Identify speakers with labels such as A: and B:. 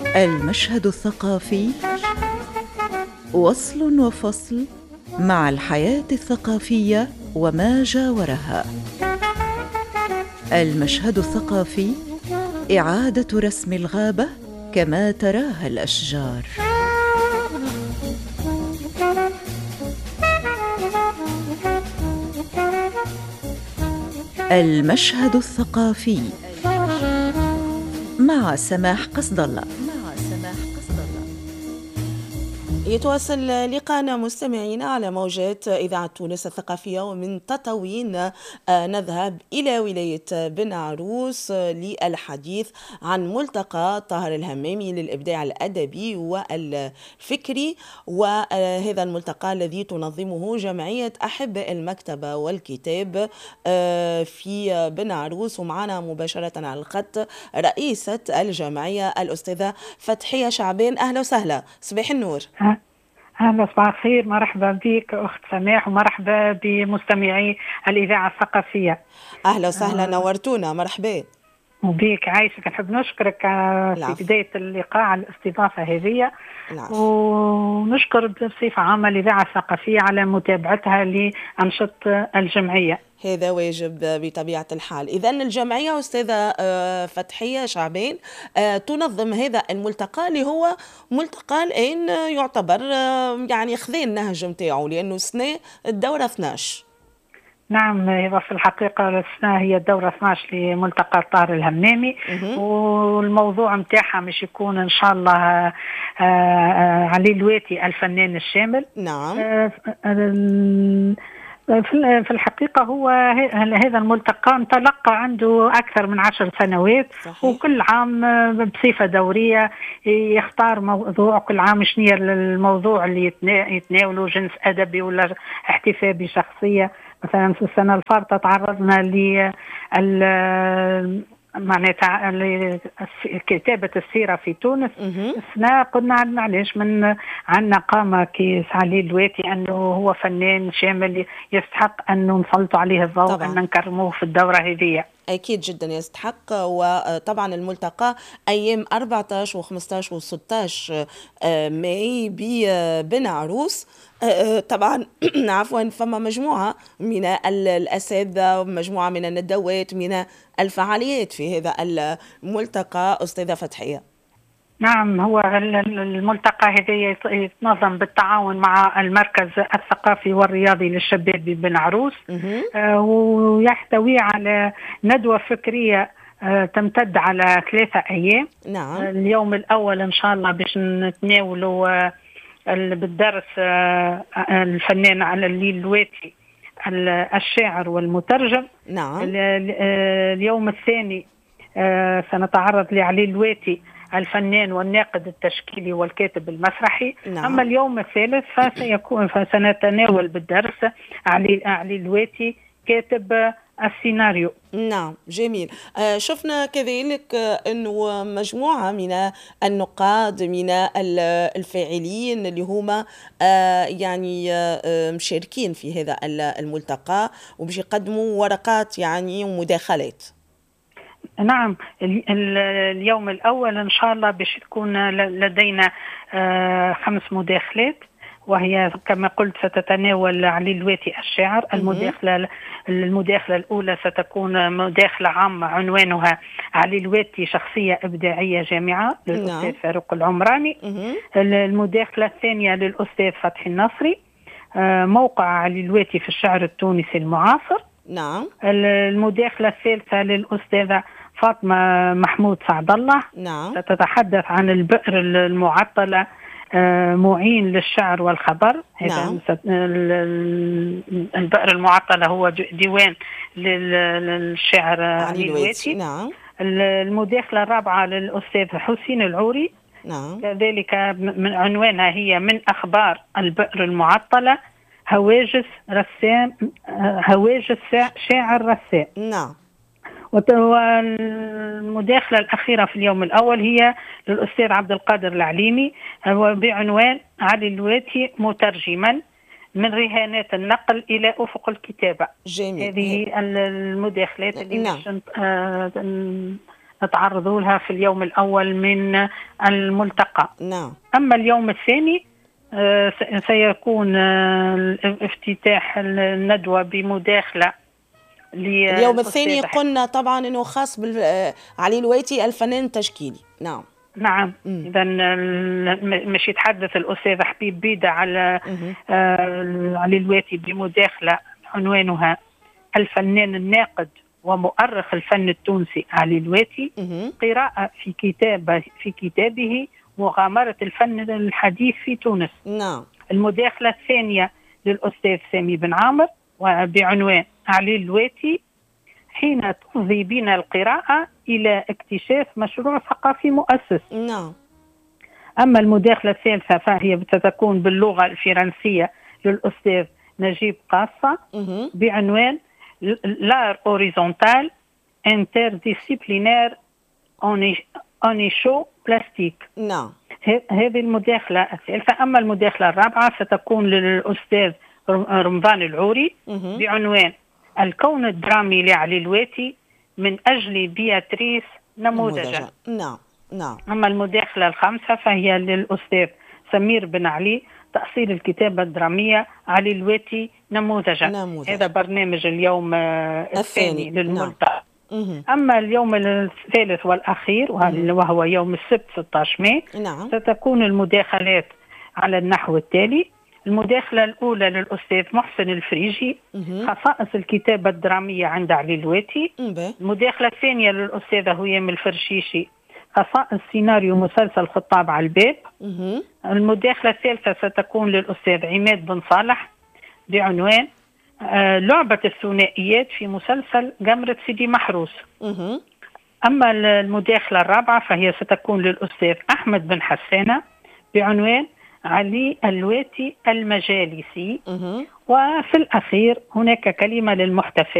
A: المشهد الثقافي وصل وفصل مع الحياة الثقافية وما جاورها. المشهد الثقافي إعادة رسم الغابة كما تراها الأشجار. المشهد الثقافي مع سماح قصد الله.
B: يتواصل لقاءنا مستمعينا على موجات إذاعة تونس الثقافية، ومن تطاوين نذهب إلى ولاية بن عروس للحديث عن ملتقى طاهر الهمامي للإبداع الأدبي والفكري، وهذا الملتقى الذي تنظمه جمعية أحباء المكتبة والكتاب في بن عروس. ومعنا مباشرة على الخط رئيسة الجمعية الأستاذة فتحية شعبان. أهلا وسهلا، صباح النور.
C: أهلا، صباح الخير، مرحبا بك أخت سماح، ومرحبا بمستمعي الإذاعة الثقافية.
B: أهلا وسهلا، نورتونا، مرحبا
C: وبيك. عايشك، نحب نشكرك في بداية اللقاء على الاستضافة هذه، ونشكر بصفة عامة الإذاعة الثقافية على متابعتها لأنشطة الجمعية.
B: هذا واجب بطبيعة الحال. إذن الجمعية أستاذة فتحية شعبان تنظم هذا الملتقى اللي هو ملتقى الآن يعتبر يعني خذين النهج متاعه، لأنه سنة الدورة 12.
C: نعم، في الحقيقة السنة هي الدورة 12 لملتقى طاهر الهمامي، والموضوع متاعها مش يكون إن شاء الله علي الواتي الفنان الشامل.
B: نعم.
C: في الحقيقة هو هذا الملتقى انطلق عنده أكثر من 10 سنوات. صحيح. وكل عام بصفة دورية يختار موضوع، كل عام شنو الموضوع اللي يتناوله، جنس أدبي ولا احتفاء بشخصية. مثلا في السنة الفارطة تعرضنا معناتها كتابة السيرة في تونس. السنة قلنا معليش من عنا قامة كي علي الواتي أنه هو فنان شامل يستحق أنه نسلطوا عليه الضوء، أن نكرموه في الدورة هذه.
B: أكيد جدا يستحق. وطبعا الملتقى أيام 14 و15 و16 ماي ببن عروس. طبعا عفوا، فما مجموعة من الأساتذة، مجموعة من الندوات، من الفعاليات في هذا الملتقى أستاذة فتحية.
C: نعم، هو الملتقى هذا يتنظم بالتعاون مع المركز الثقافي والرياضي للشباب ببن عروس، ويحتوي على ندوة فكرية تمتد على 3 أيام.
B: نعم.
C: اليوم الأول إن شاء الله باش نتناولوا بالدرس الفنان على الواتي الشاعر والمترجم.
B: نعم.
C: اليوم الثاني سنتعرض لعلي الواتي الفنان والناقد التشكيلي والكاتب المسرحي.
B: نعم.
C: أما اليوم الثالث فسنتناول بالدرس علي الواتي كاتب السيناريو.
B: نعم، جميل. شفنا كذلك أنه مجموعة من النقاد، من الفاعلين اللي هما يعني مشاركين في هذا الملتقى وباش يقدموا ورقات يعني ومداخلات.
C: نعم، اليوم الأول إن شاء الله باش تكون لدينا 5 مداخلات، وهي كما قلت ستتناول علي الواتي الشاعر. المداخلة الأولى ستكون مداخلة عامة عنوانها علي الواتي شخصية إبداعية جامعة للأستاذ فاروق العمراني. المداخلة الثانية للأستاذ فتحي النصري، موقع علي الواتي في الشعر التونسي المعاصر.
B: نعم.
C: المداخلة الثالثة للأستاذة فاطمة محمود سعد الله.
B: نعم.
C: ستتحدث عن البئر المعطلة، معين للشعر والخبر.
B: نعم.
C: البئر المعطلة هو ديوان للشعر
B: علي الواتي. نعم.
C: المداخلة الرابعة للأستاذ حسين العوري.
B: نعم.
C: كذلك من عنوانها هي من أخبار البئر المعطلة هواجس شاعر رسام.
B: نعم.
C: والمداخلة الأخيرة في اليوم الأول هي للأستاذ عبد القادر العليمي، بعنوان علي الواتي مترجما من رهانات النقل إلى أفق الكتابة.
B: جميل.
C: هذه المداخلات اللي
B: نعم.
C: تعرضوا لها في اليوم الأول من الملتقى.
B: نعم.
C: أما اليوم الثاني سيكون افتتاح الندوة بمداخلة.
B: اليوم الثاني قلنا طبعا أنه خاص علي الويتي الفنان التشكيلي. نعم.
C: نعم. إذا مش يتحدث الأستاذ حبيب بيدة على علي الويتي بمداخلة عنوانها الفنان الناقد ومؤرخ الفن التونسي علي الويتي، قراءة في كتابه مغامرة الفن الحديث في تونس.
B: نعم.
C: المداخلة الثانية للأستاذ سامي بن عامر وبعنوان علي الويتي حين تفضي بنا القراءة إلى اكتشاف مشروع ثقافي مؤسس.
B: نعم.
C: أما المداخلة الثالثة فهي ستكون باللغة الفرنسية للأستاذ نجيب قاصة بعنوان l'art horizontal interdisciplinaire en écho plastique.
B: نعم.
C: هذه المداخلة الثالثة. أما المداخلة الرابعة ستكون للأستاذ رمضان العوري بعنوان الكون الدرامي لعلي الويتي من أجل بياتريس نموذجا.
B: نعم. نعم.
C: أما المداخلة الخامسة فهي للأستاذ سمير بن علي تأصيل الكتابة الدرامية علي الويتي نموذجا. هذا برنامج اليوم الثاني للملتقى. أما اليوم الثالث والأخير وهو يوم السبت 16 ماي ستكون المداخلات على النحو التالي. المداخلة الأولى للأستاذ محسن الفريجي خصائص الكتابة الدرامية عند علي الويتي. المداخلة الثانية للأستاذة هيام الفرشيشي خصائص سيناريو مسلسل خطاب على الباب. المداخلة الثالثة ستكون للأستاذ عماد بن صالح بعنوان لعبة الثنائيات في مسلسل جمرة سيدي محروس. أما المداخلة الرابعة فهي ستكون للأستاذ أحمد بن حسانة بعنوان علي الويتي المجالسي. وفي الأخير هناك كلمة للمحتفل